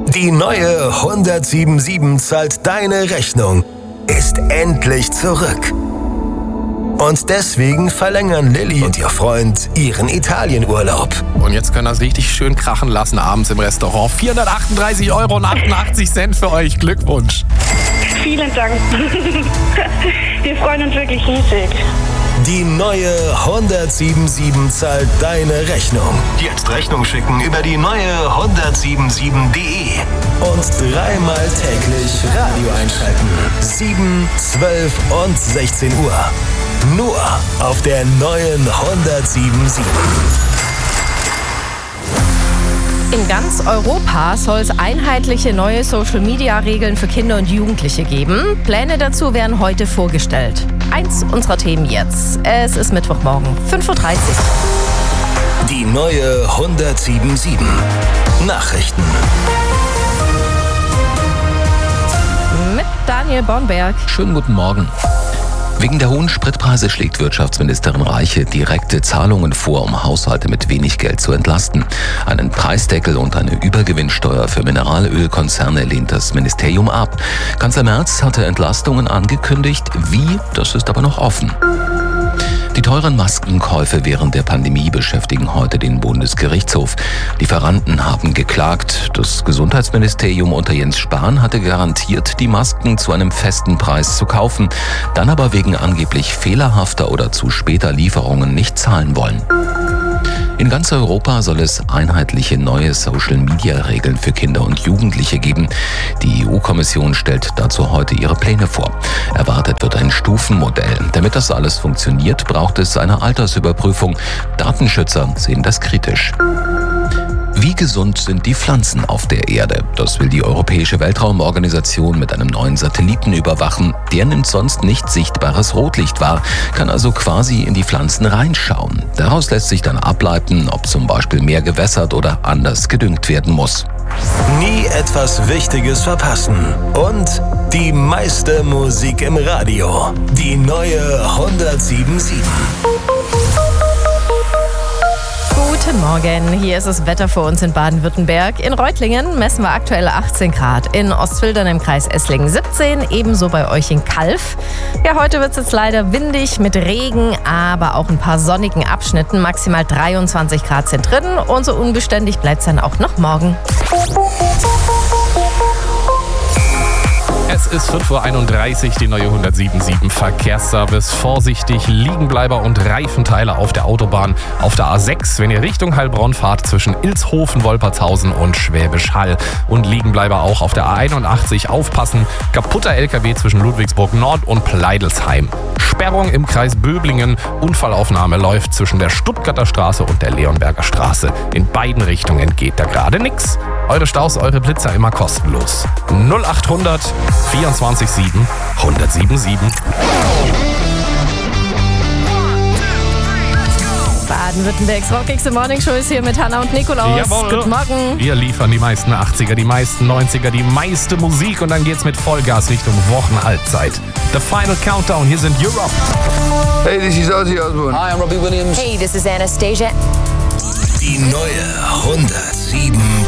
Die neue 1077 zahlt deine Rechnung, ist endlich zurück. Und deswegen verlängern Lilly und ihr Freund ihren Italienurlaub. Und jetzt können wir es richtig schön krachen lassen abends im Restaurant. 438,88 € für euch. Glückwunsch. Vielen Dank. Wir freuen uns wirklich riesig. Die neue 1077 zahlt deine Rechnung. Jetzt Rechnung schicken über die neue 1077.de. Und dreimal täglich Radio einschalten. 7, 12 und 16 Uhr. Nur auf der neuen 1077. In ganz Europa soll es einheitliche neue Social-Media-Regeln für Kinder und Jugendliche geben. Pläne dazu werden heute vorgestellt. Eins unserer Themen jetzt. Es ist Mittwochmorgen, 5:30 Uhr. Die neue 1077. Nachrichten. Mit Daniel Bornberg. Schönen guten Morgen. Wegen der hohen Spritpreise schlägt Wirtschaftsministerin Reiche direkte Zahlungen vor, um Haushalte mit wenig Geld zu entlasten. Einen Preisdeckel und eine Übergewinnsteuer für Mineralölkonzerne lehnt das Ministerium ab. Kanzler Merz hatte Entlastungen angekündigt. Wie? Das ist aber noch offen. Die teuren Maskenkäufe während der Pandemie beschäftigen heute den Bundesgerichtshof. Lieferanten haben geklagt. Das Gesundheitsministerium unter Jens Spahn hatte garantiert, die Masken zu einem festen Preis zu kaufen, dann aber wegen angeblich fehlerhafter oder zu später Lieferungen nicht zahlen wollen. In ganz Europa soll es einheitliche neue Social-Media-Regeln für Kinder und Jugendliche geben. Die EU-Kommission stellt dazu heute ihre Pläne vor. Erwartet wird ein Stufenmodell. Damit das alles funktioniert, braucht es eine Altersüberprüfung. Datenschützer sehen das kritisch. Wie gesund sind die Pflanzen auf der Erde? Das will die Europäische Weltraumorganisation mit einem neuen Satelliten überwachen. Der nimmt sonst nicht sichtbares Rotlicht wahr, kann also quasi in die Pflanzen reinschauen. Daraus lässt sich dann ableiten, ob zum Beispiel mehr gewässert oder anders gedüngt werden muss. Nie etwas Wichtiges verpassen. Und die meiste Musik im Radio. Die neue 1077. Guten Morgen, hier ist das Wetter für uns in Baden-Württemberg. In Reutlingen messen wir aktuell 18 Grad, in Ostfildern im Kreis Esslingen 17, ebenso bei euch in Calw. Ja, heute wird es jetzt leider windig mit Regen, aber auch ein paar sonnigen Abschnitten. Maximal 23 Grad sind drin und so unbeständig bleibt es dann auch noch morgen. Es ist 5:31 Uhr, die neue 1077 Verkehrsservice. Vorsichtig, Liegenbleiber und Reifenteile auf der Autobahn auf der A6, wenn ihr Richtung Heilbronn fahrt, zwischen Ilshofen, Wolpertshausen und Schwäbisch Hall. Und Liegenbleiber auch auf der A81, aufpassen, kaputter LKW zwischen Ludwigsburg Nord und Pleidelsheim. Sperrung im Kreis Böblingen, Unfallaufnahme läuft zwischen der Stuttgarter Straße und der Leonberger Straße. In beiden Richtungen geht da gerade nichts. Eure Staus, eure Blitzer immer kostenlos. 0800 24 7 1077. Baden-Württembergs rockigste Morningshow ist hier mit Hanna und Nikolaus. Jawohl. Guten Morgen. Wir liefern die meisten 80er, die meisten 90er, die meiste Musik und dann geht's mit Vollgas Richtung Wochenhalbzeit. The Final Countdown, hier sind Europe. Hey, this is Ozzy Osbourne. Hi, I'm Robbie Williams. Hey, this is Anastasia. Die neue 1077.